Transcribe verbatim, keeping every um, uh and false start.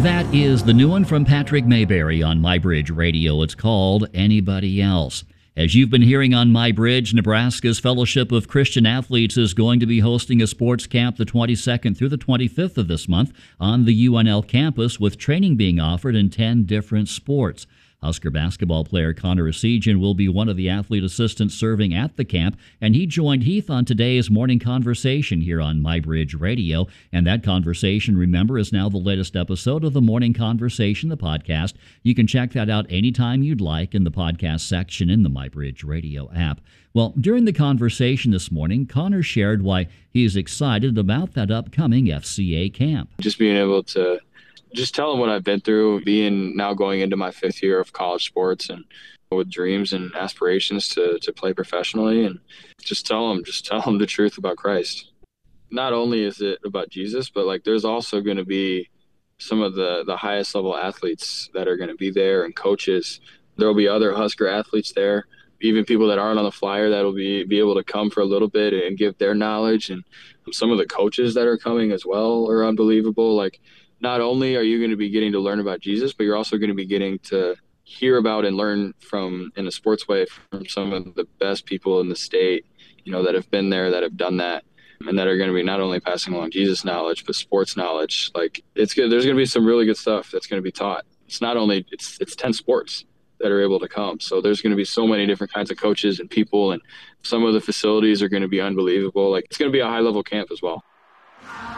That is the new one from Patrick Mayberry on MyBridge Radio. It's called Anybody Else. As you've been hearing on MyBridge, Nebraska's Fellowship of Christian Athletes is going to be hosting a sports camp the twenty-second through the twenty-fifth of this month on the U N L campus, with training being offered in ten different sports. Husker basketball player Connor Essegian will be one of the athlete assistants serving at the camp, and he joined Heath on today's morning conversation here on MyBridge Radio. And that conversation, remember, is now the latest episode of the Morning Conversation, the podcast. You can check that out anytime you'd like in the podcast section in the MyBridge Radio app. Well, during the conversation this morning, Connor shared why he is excited about that upcoming F C A camp. Just being able to just tell them what I've been through, being now going into my fifth year of college sports and with dreams and aspirations to, to play professionally, and just tell them, just tell them the truth about Christ. Not only is it about Jesus, but like there's also going to be some of the, the highest level athletes that are going to be there, and coaches. There will be other Husker athletes there, even people that aren't on the flyer that will be, be able to come for a little bit and give their knowledge. And some of the coaches that are coming as well are unbelievable. Like, not only are you going to be getting to learn about Jesus, but you're also going to be getting to hear about and learn from, in a sports way, from some of the best people in the state, you know, that have been there, that have done that, and that are going to be not only passing along Jesus knowledge, but sports knowledge. Like, it's good. There's going to be some really good stuff that's going to be taught. It's not only, it's, it's ten sports that are able to come. So there's going to be so many different kinds of coaches and people, and some of the facilities are going to be unbelievable. Like, it's going to be a high level camp as well.